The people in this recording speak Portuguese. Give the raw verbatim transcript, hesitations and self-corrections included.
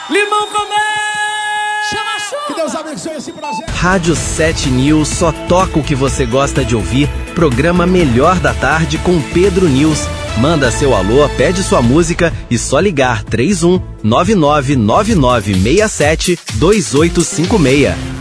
Limão com mel! Chama a chuva! Que Deus abençoe esse projeto. Rádio sete News só toca o que você gosta de ouvir. Programa Melhor da Tarde com Pedro News. Manda seu alô, pede sua música e só ligar três um nove nove nove nove seis sete dois oito cinco seis.